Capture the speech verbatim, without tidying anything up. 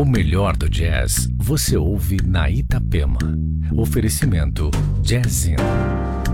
O melhor do jazz você ouve na Itapema. Oferecimento Jazzin.